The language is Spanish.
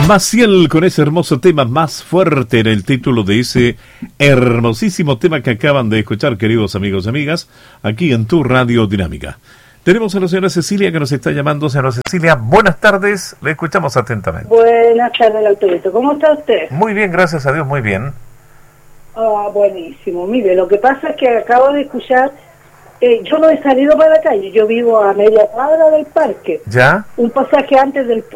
Maciel con ese hermoso tema, Más Fuerte, en el título de ese hermosísimo tema que acaban de escuchar, queridos amigos y amigas, aquí en tu Radio Dinámica. Tenemos a la señora Cecilia que nos está llamando. Señora Cecilia, buenas tardes, le escuchamos atentamente. Buenas tardes, Autorito. ¿Cómo está usted? Muy bien, gracias a Dios, muy bien. Ah, buenísimo. Mire, lo que pasa es que acabo de escuchar, yo no he salido para la calle, yo vivo a media cuadra del parque. ¿Ya? Un pasaje antes del